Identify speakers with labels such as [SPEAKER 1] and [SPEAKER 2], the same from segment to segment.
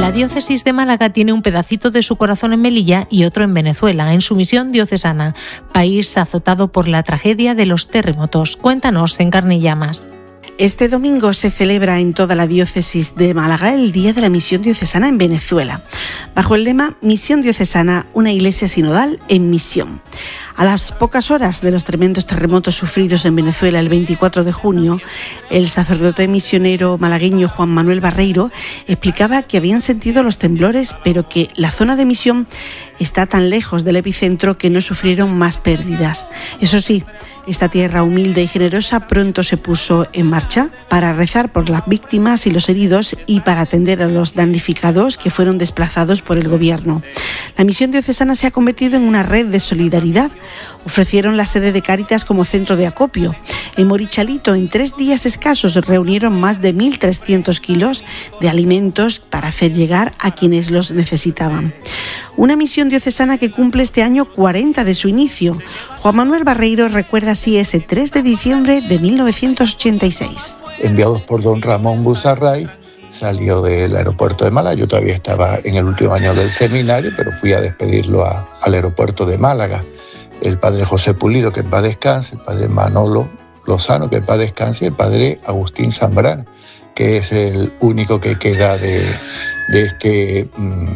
[SPEAKER 1] La diócesis de Málaga tiene un pedacito de su corazón en Melilla y otro en Venezuela, en su misión diocesana, país azotado por la tragedia de los terremotos. Cuéntanos en Carne y Llamas.
[SPEAKER 2] Este domingo se celebra en toda la diócesis de Málaga el Día de la Misión Diocesana en Venezuela, bajo el lema Misión Diocesana, una iglesia sinodal en misión. A las pocas horas de los tremendos terremotos sufridos en Venezuela el 24 de junio, el sacerdote misionero malagueño Juan Manuel Barreiro explicaba que habían sentido los temblores, pero que la zona de misión está tan lejos del epicentro que no sufrieron más pérdidas. Eso sí, esta tierra humilde y generosa pronto se puso en marcha para rezar por las víctimas y los heridos y para atender a los damnificados que fueron desplazados por el gobierno. La misión diocesana se ha convertido en una red de solidaridad. Ofrecieron la sede de Cáritas como centro de acopio. En Morichalito, en 3 días escasos, reunieron más de 1.300 kilos de alimentos para hacer llegar a quienes los necesitaban. Una misión diocesana que cumple este año 40 de su inicio. Juan Manuel Barreiro recuerda así ese 3 de diciembre de 1986.
[SPEAKER 3] Enviados por don Ramón Busarray, salió del aeropuerto de Málaga. Yo todavía estaba en el último año del seminario, pero fui a despedirlo al aeropuerto de Málaga. El padre José Pulido, que en paz descanse, el padre Manolo Lozano, que en paz descanse, y el padre Agustín Zambrano, que es el único que queda de este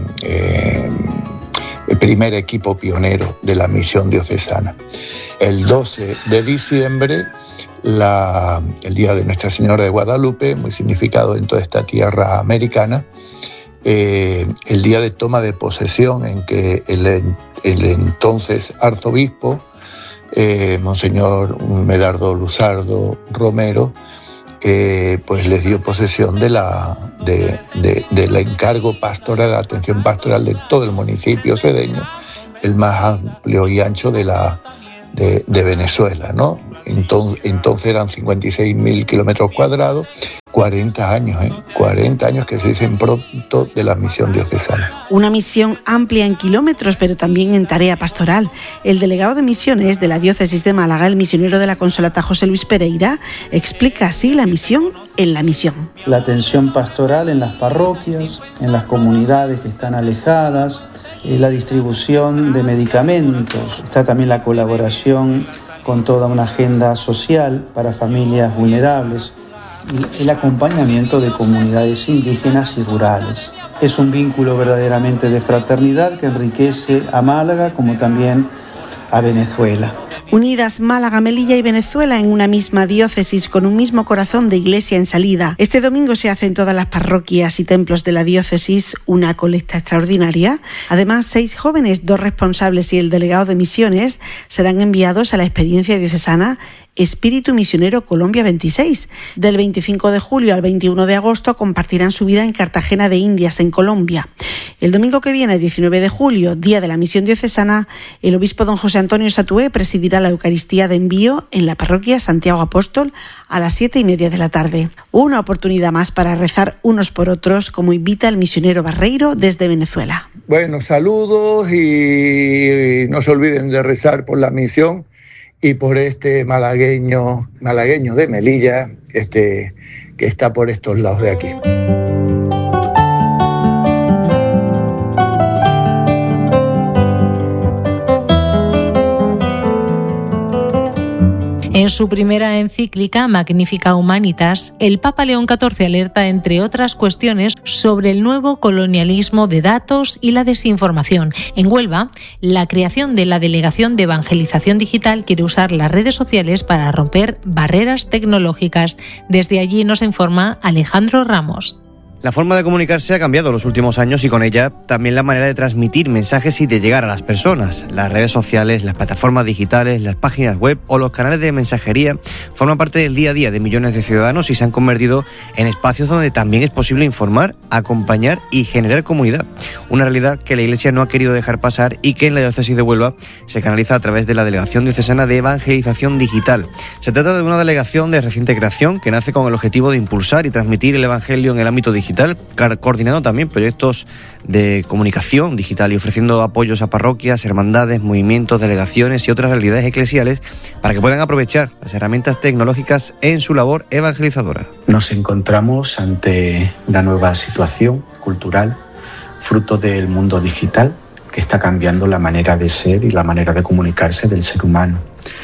[SPEAKER 3] el primer equipo pionero de la misión diocesana. El 12 de diciembre, el Día de Nuestra Señora de Guadalupe, muy significado en toda esta tierra americana, el día de toma de posesión en que el entonces arzobispo, Monseñor Medardo Luzardo Romero, pues les dio posesión del encargo pastoral, la atención pastoral de todo el municipio cedeño, el más amplio y ancho de Venezuela, ¿no? Entonces eran 56.000 kilómetros cuadrados, 40 años que se dicen pronto de la misión diocesana.
[SPEAKER 2] Una misión amplia en kilómetros, pero también en tarea pastoral. El delegado de misiones de la diócesis de Málaga, el misionero de la Consolata José Luis Pereira, explica así la misión en la misión.
[SPEAKER 4] La atención pastoral en las parroquias, en las comunidades que están alejadas, la distribución de medicamentos, está también la colaboración con toda una agenda social para familias vulnerables y el acompañamiento de comunidades indígenas y rurales. Es un vínculo verdaderamente de fraternidad que enriquece a Málaga como también a Venezuela.
[SPEAKER 2] Unidas Málaga, Melilla y Venezuela en una misma diócesis con un mismo corazón de iglesia en salida. Este domingo se hace en todas las parroquias y templos de la diócesis una colecta extraordinaria. Además, 6 jóvenes, 2 responsables y el delegado de misiones serán enviados a la experiencia diocesana Espíritu Misionero Colombia 26. Del 25 de julio al 21 de agosto compartirán su vida en Cartagena de Indias, en Colombia. El domingo que viene, 19 de julio, Día de la Misión Diocesana, el obispo don José Antonio Satué presidirá la Eucaristía de envío en la parroquia Santiago Apóstol a las 7:30 de la tarde. Una oportunidad más para rezar unos por otros, como invita el misionero Barreiro desde Venezuela.
[SPEAKER 3] Bueno, saludos y no se olviden de rezar por la misión y por este malagueño de Melilla, que está por estos lados de aquí.
[SPEAKER 1] En su primera encíclica, Magnificat Humanitas, el Papa León XIV alerta, entre otras cuestiones, sobre el nuevo colonialismo de datos y la desinformación. En Huelva, la creación de la Delegación de Evangelización Digital quiere usar las redes sociales para romper barreras tecnológicas. Desde allí nos informa Alejandro Ramos.
[SPEAKER 5] La forma de comunicarse ha cambiado en los últimos años y con ella también la manera de transmitir mensajes y de llegar a las personas. Las redes sociales, las plataformas digitales, las páginas web o los canales de mensajería forman parte del día a día de millones de ciudadanos y se han convertido en espacios donde también es posible informar, acompañar y generar comunidad. Una realidad que la Iglesia no ha querido dejar pasar y que en la diócesis de Huelva se canaliza a través de la Delegación Diocesana de Evangelización Digital. Se trata de una delegación de reciente creación que nace con el objetivo de impulsar y transmitir el Evangelio en el ámbito digital, coordinando también proyectos de comunicación digital y ofreciendo apoyos a parroquias, hermandades, movimientos, delegaciones y otras realidades eclesiales para que puedan aprovechar las herramientas tecnológicas en su labor evangelizadora.
[SPEAKER 6] Nos encontramos ante una nueva situación cultural fruto del mundo digital que está cambiando la manera de ser y la manera de comunicarse del ser humano.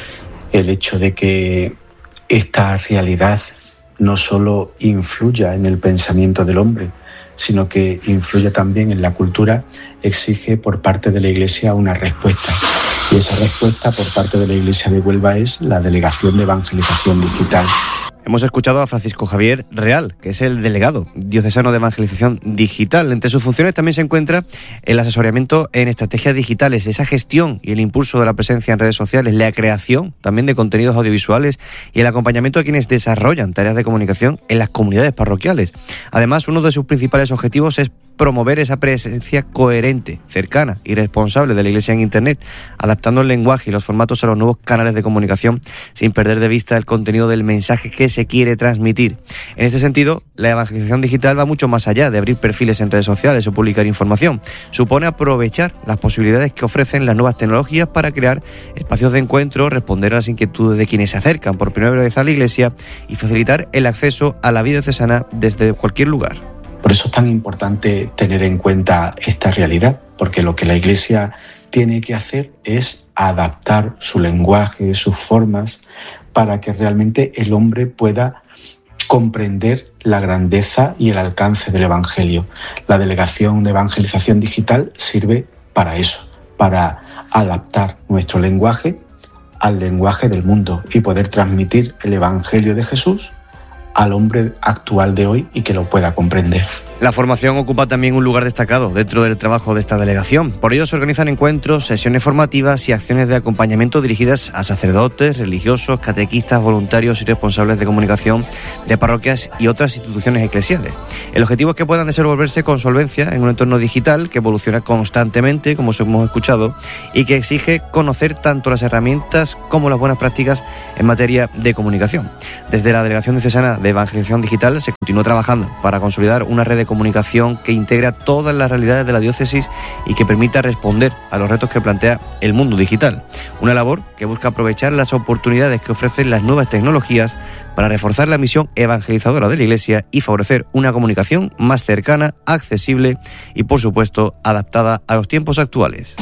[SPEAKER 6] El hecho de que esta realidad no solo influya en el pensamiento del hombre, sino que influya también en la cultura, exige por parte de la Iglesia una respuesta. Y esa respuesta por parte de la Iglesia de Huelva es la Delegación de Evangelización Digital.
[SPEAKER 5] Hemos escuchado a Francisco Javier Real, que es el delegado diocesano de Evangelización Digital. Entre sus funciones también se encuentra el asesoramiento en estrategias digitales, esa gestión y el impulso de la presencia en redes sociales, la creación también de contenidos audiovisuales y el acompañamiento a quienes desarrollan tareas de comunicación en las comunidades parroquiales. Además, uno de sus principales objetivos es promover esa presencia coherente, cercana y responsable de la Iglesia en Internet, adaptando el lenguaje y los formatos a los nuevos canales de comunicación sin perder de vista el contenido del mensaje que se quiere transmitir. En este sentido, la evangelización digital va mucho más allá de abrir perfiles en redes sociales o publicar información. Supone aprovechar las posibilidades que ofrecen las nuevas tecnologías para crear espacios de encuentro, responder a las inquietudes de quienes se acercan por primera vez a la Iglesia y facilitar el acceso a la vida diocesana desde cualquier lugar.
[SPEAKER 6] Por eso es tan importante tener en cuenta esta realidad, porque lo que la Iglesia tiene que hacer es adaptar su lenguaje, sus formas, para que realmente el hombre pueda comprender la grandeza y el alcance del Evangelio. La Delegación de Evangelización Digital sirve para eso, para adaptar nuestro lenguaje al lenguaje del mundo y poder transmitir el Evangelio de Jesús al hombre actual de hoy y que lo pueda comprender.
[SPEAKER 5] La formación ocupa también un lugar destacado dentro del trabajo de esta delegación. Por ello se organizan encuentros, sesiones formativas y acciones de acompañamiento dirigidas a sacerdotes, religiosos, catequistas, voluntarios y responsables de comunicación de parroquias y otras instituciones eclesiales. El objetivo es que puedan desenvolverse con solvencia en un entorno digital que evoluciona constantemente, como hemos escuchado, y que exige conocer tanto las herramientas como las buenas prácticas en materia de comunicación. Desde la Delegación Diocesana de Evangelización Digital se continúa trabajando para consolidar una red de comunicación que integra todas las realidades de la diócesis y que permita responder a los retos que plantea el mundo digital. Una labor que busca aprovechar las oportunidades que ofrecen las nuevas tecnologías para reforzar la misión evangelizadora de la Iglesia y favorecer una comunicación más cercana, accesible y, por supuesto, adaptada a los tiempos actuales.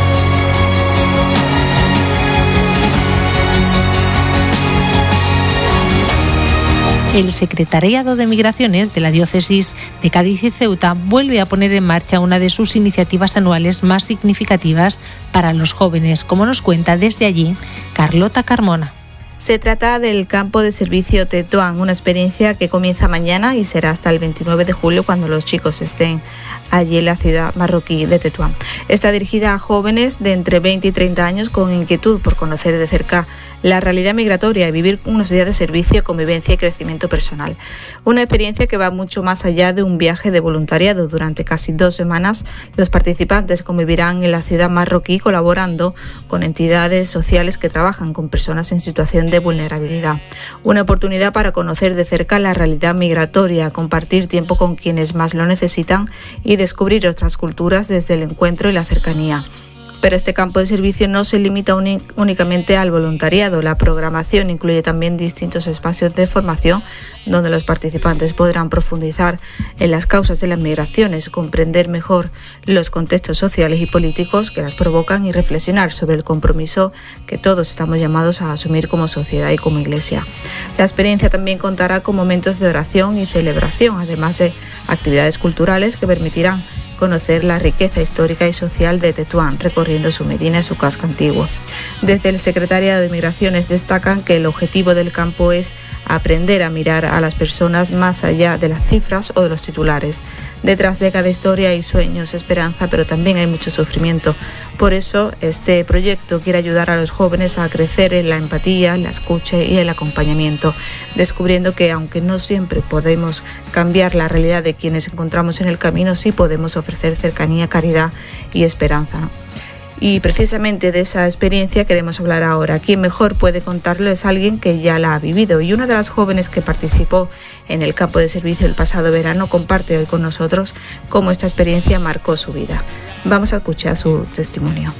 [SPEAKER 1] El Secretariado de Migraciones de la Diócesis de Cádiz y Ceuta vuelve a poner en marcha una de sus iniciativas anuales más significativas para los jóvenes, como nos cuenta desde allí Carlota Carmona.
[SPEAKER 7] Se trata del campo de servicio Tetuán, una experiencia que comienza mañana y será hasta el 29 de julio cuando los chicos estén allí en la ciudad marroquí de Tetuán. Está dirigida a jóvenes de entre 20 y 30 años con inquietud por conocer de cerca la realidad migratoria y vivir unos días de servicio, convivencia y crecimiento personal. Una experiencia que va mucho más allá de un viaje de voluntariado. Durante casi 2 semanas los participantes convivirán en la ciudad marroquí colaborando con entidades sociales que trabajan con personas en situación de vulnerabilidad. Una oportunidad para conocer de cerca la realidad migratoria, compartir tiempo con quienes más lo necesitan y descubrir otras culturas desde el encuentro y la cercanía. Pero este campo de servicio no se limita únicamente al voluntariado. La programación incluye también distintos espacios de formación donde los participantes podrán profundizar en las causas de las migraciones, comprender mejor los contextos sociales y políticos que las provocan y reflexionar sobre el compromiso que todos estamos llamados a asumir como sociedad y como Iglesia. La experiencia también contará con momentos de oración y celebración, además de actividades culturales que permitirán conocer la riqueza histórica y social de Tetuán, recorriendo su medina y su casco antiguo. Desde el Secretariado de Migraciones destacan que el objetivo del campo es aprender a mirar a las personas más allá de las cifras o de los titulares. Detrás de cada historia hay sueños, esperanza, pero también hay mucho sufrimiento. Por eso, este proyecto quiere ayudar a los jóvenes a crecer en la empatía, la escucha y el acompañamiento, descubriendo que aunque no siempre podemos cambiar la realidad de quienes encontramos en el camino, sí podemos ofrecer cercanía, caridad y esperanza, ¿no? Y precisamente de esa experiencia queremos hablar ahora. Quien mejor puede contarlo es alguien que ya la ha vivido, y una de las jóvenes que participó en el campo de servicio el pasado verano comparte hoy con nosotros cómo esta experiencia marcó su vida. Vamos a escuchar su testimonio.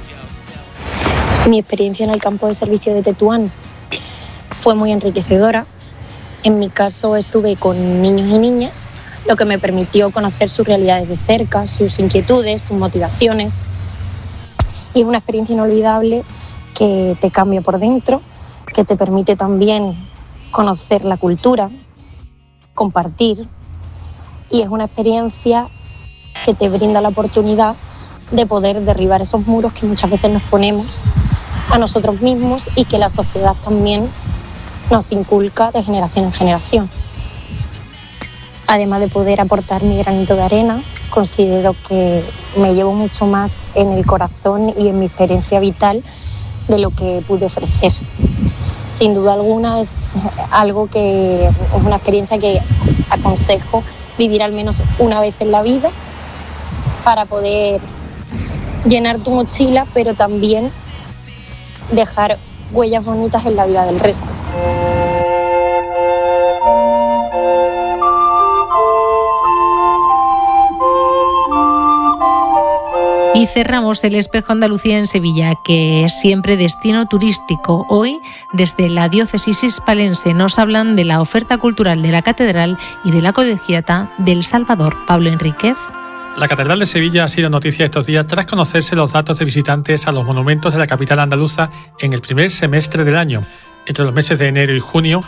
[SPEAKER 8] Mi experiencia en el campo de servicio de Tetuán fue muy enriquecedora. En mi caso estuve con niños y niñas lo que me permitió conocer sus realidades de cerca, sus inquietudes, sus motivaciones. Y es una experiencia inolvidable que te cambia por dentro, que te permite también conocer la cultura, compartir, y es una experiencia que te brinda la oportunidad de poder derribar esos muros que muchas veces nos ponemos a nosotros mismos y que la sociedad también nos inculca de generación en generación. Además de poder aportar mi granito de arena, considero que me llevo mucho más en el corazón y en mi experiencia vital de lo que pude ofrecer. Sin duda alguna es algo que es una experiencia que aconsejo vivir al menos una vez en la vida para poder llenar tu mochila, pero también dejar huellas bonitas en la vida del resto.
[SPEAKER 1] Y cerramos el Espejo Andalucía en Sevilla, que es siempre destino turístico. Hoy, desde la diócesis hispalense, nos hablan de la oferta cultural de la Catedral y de la Colegiata del Salvador. Pablo Enríquez.
[SPEAKER 9] La Catedral de Sevilla ha sido noticia estos días tras conocerse los datos de visitantes a los monumentos de la capital andaluza en el primer semestre del año. Entre los meses de enero y junio,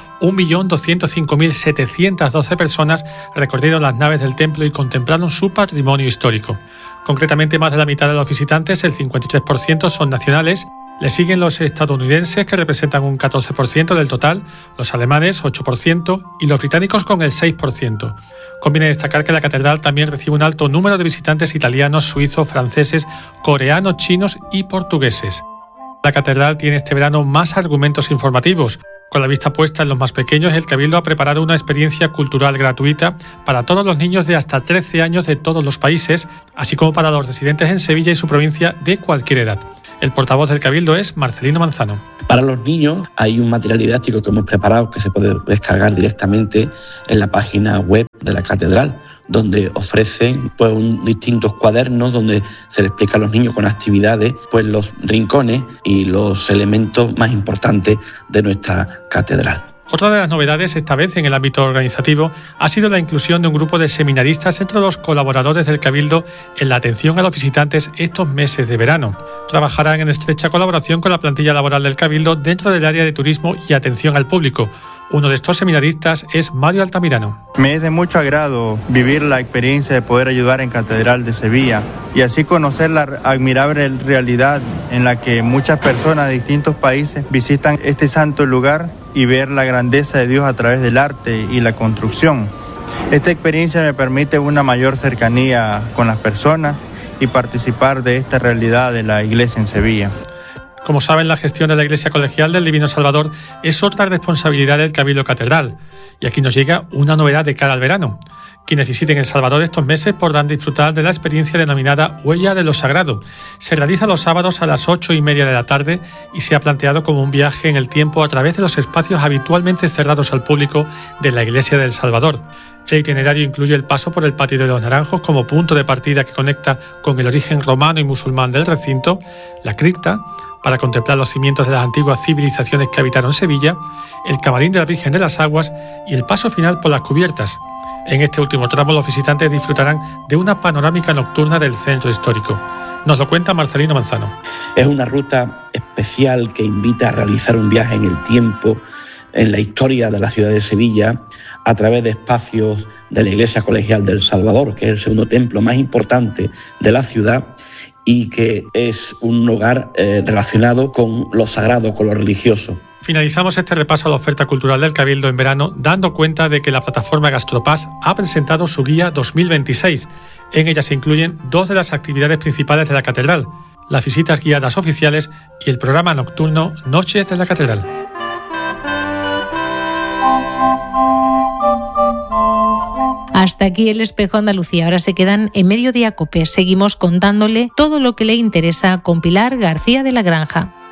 [SPEAKER 9] 1.205.712 personas recorrieron las naves del templo y contemplaron su patrimonio histórico. Concretamente, más de la mitad de los visitantes, el 53%, son nacionales. Le siguen los estadounidenses, que representan un 14% del total, los alemanes 8% y los británicos con el 6%. Conviene destacar que la catedral también recibe un alto número de visitantes italianos, suizos, franceses, coreanos, chinos y portugueses. La catedral tiene este verano más argumentos informativos. Con la vista puesta en los más pequeños, el Cabildo ha preparado una experiencia cultural gratuita para todos los niños de hasta 13 años de todos los países, así como para los residentes en Sevilla y su provincia de cualquier edad. El portavoz del Cabildo es Marcelino Manzano.
[SPEAKER 10] Para los niños hay un material didáctico que hemos preparado que se puede descargar directamente en la página web de la catedral, donde ofrecen distintos cuadernos donde se les explica a los niños con actividades los rincones y los elementos más importantes de nuestra catedral.
[SPEAKER 9] Otra de las novedades, esta vez en el ámbito organizativo, ha sido la inclusión de un grupo de seminaristas entre los colaboradores del Cabildo en la atención a los visitantes estos meses de verano. Trabajarán en estrecha colaboración con la plantilla laboral del Cabildo dentro del área de turismo y atención al público. Uno de estos seminaristas es Mario Altamirano.
[SPEAKER 11] Me es de mucho agrado vivir la experiencia de poder ayudar en Catedral de Sevilla y así conocer la admirable realidad en la que muchas personas de distintos países visitan este santo lugar y ver la grandeza de Dios a través del arte y la construcción. Esta experiencia me permite una mayor cercanía con las personas y participar de esta realidad de la Iglesia en Sevilla.
[SPEAKER 9] Como saben, la gestión de la Iglesia Colegial del Divino Salvador es otra responsabilidad del Cabildo Catedral. Y aquí nos llega una novedad de cara al verano. Quienes visiten El Salvador estos meses podrán disfrutar de la experiencia denominada Huella de lo Sagrado. Se realiza los sábados a las 8:30 de la tarde y se ha planteado como un viaje en el tiempo a través de los espacios habitualmente cerrados al público de la Iglesia de El Salvador. El itinerario incluye el paso por el Patio de los Naranjos como punto de partida que conecta con el origen romano y musulmán del recinto, la cripta, para contemplar los cimientos de las antiguas civilizaciones que habitaron Sevilla, el camarín de la Virgen de las Aguas y el paso final por las cubiertas. En este último tramo los visitantes disfrutarán de una panorámica nocturna del centro histórico. Nos lo cuenta Marcelino Manzano.
[SPEAKER 10] Es una ruta especial que invita a realizar un viaje en el tiempo, en la historia de la ciudad de Sevilla, a través de espacios de la Iglesia Colegial del Salvador, que es el segundo templo más importante de la ciudad y que es un lugar relacionado con lo sagrado, con lo religioso.
[SPEAKER 9] Finalizamos este repaso a la oferta cultural del Cabildo en verano dando cuenta de que la plataforma Gastropass ha presentado su guía 2026. En ella se incluyen dos de las actividades principales de la catedral, las visitas guiadas oficiales y el programa nocturno Noches de la Catedral.
[SPEAKER 1] Hasta aquí el Espejo Andalucía. Ahora se quedan en Mediodía COPE. Seguimos contándole todo lo que le interesa con Pilar García de la Granja.